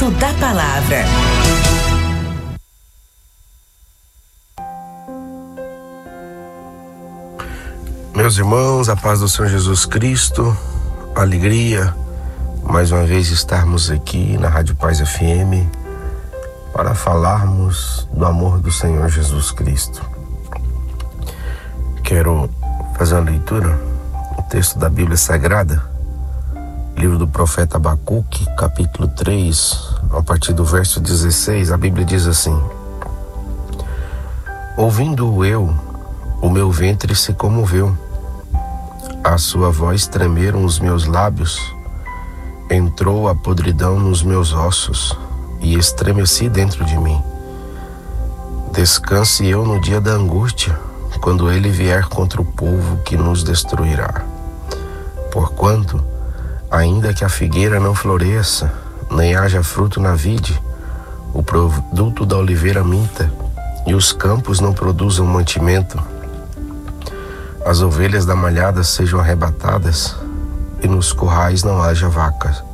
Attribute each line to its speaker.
Speaker 1: Momento da Palavra.
Speaker 2: Meus irmãos, a paz do Senhor Jesus Cristo, alegria, mais uma vez estarmos aqui na Rádio Paz FM para falarmos do amor do Senhor Jesus Cristo. Quero fazer uma leitura, o texto da Bíblia Sagrada, livro do profeta Abacuque, capítulo 3, a partir do verso 16, a Bíblia diz assim: Ouvindo eu, o meu ventre se comoveu, a sua voz tremeram os meus lábios, entrou a podridão nos meus ossos e estremeci dentro de mim. Descanse eu no dia da angústia, quando ele vier contra o povo que nos destruirá. Porquanto, ainda que a figueira não floresça, nem haja fruto na vide, o produto da oliveira minta, e os campos não produzam mantimento, as ovelhas da malhada sejam arrebatadas, e nos currais não haja vacas.